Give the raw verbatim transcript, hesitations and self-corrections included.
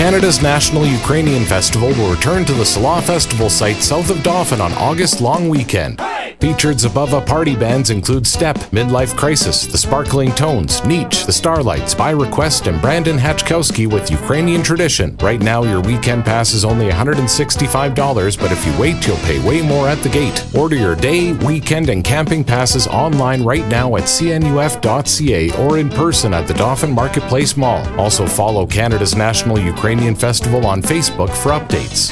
Canada's National Ukrainian Festival will return to the Salah Festival site south of Dauphin on August long weekend. Featured Zabava party bands include Step, Midlife Crisis, The Sparkling Tones, Nietzsche, The Starlights, By Request, and Brandon Hachkowski with Ukrainian Tradition. Right now, your weekend pass is only one hundred sixty-five dollars, but if you wait, you'll pay way more at the gate. Order your day, weekend, and camping passes online right now at c n u f dot c a or in person at the Dauphin Marketplace Mall. Also follow Canada's National Ukrainian Festival on Facebook for updates.